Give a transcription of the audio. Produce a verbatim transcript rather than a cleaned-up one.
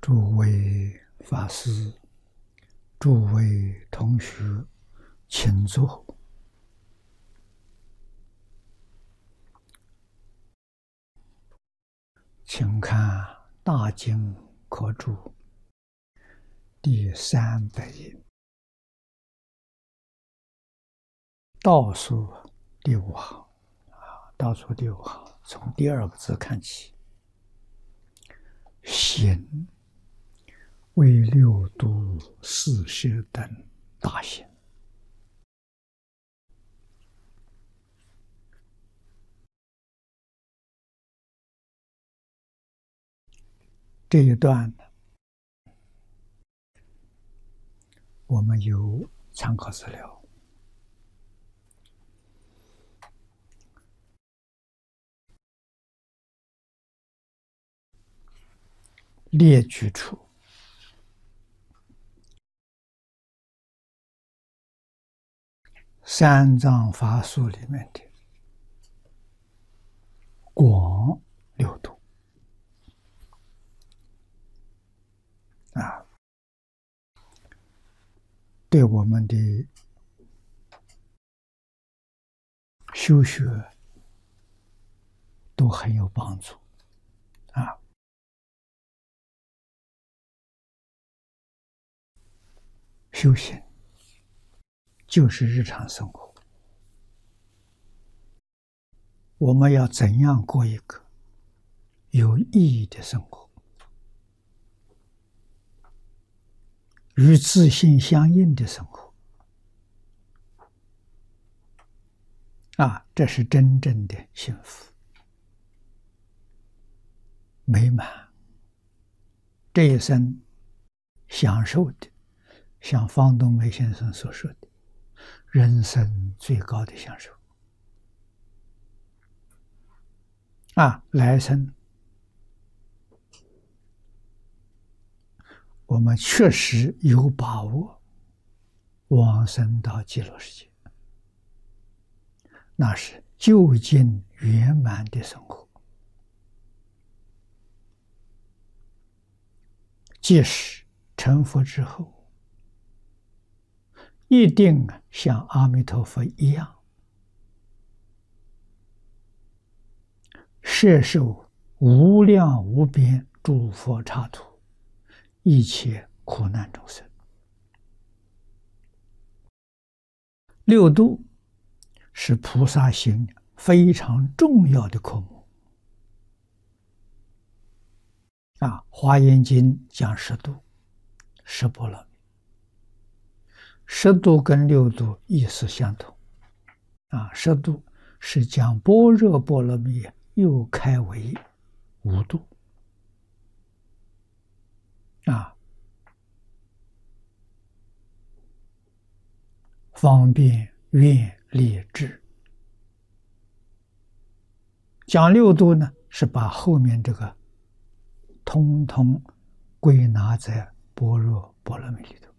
诸位法师、诸位同学，请坐。请看《大经科注》第三百页，倒数第五行啊，倒数第五行，从第二个字看起。行为六度四摄等大行。这一段呢，我们有参考资料，列举出三藏法术里面的广六度啊，对我们的修学都很有帮助啊。修行就是日常生活，我们要怎样过一个有意义的生活，与自信相应的生活啊，这是真正的幸福美满。这一生享受的，像方东梅先生所说的，人生最高的享受啊！来生我们确实有把握往生到极乐世界，那是究竟圆满的生活。即使成佛之后，一定像阿弥陀佛一样，摄受无量无边诸佛刹土一切苦难众生。六度是菩萨行非常重要的科目啊，《华严经》讲十度，十波罗蜜。十度跟六度意思相同啊，十度是将般若波罗蜜又开为五度啊，方便愿力智。讲六度呢，是把后面这个通通归纳在般若波罗蜜里头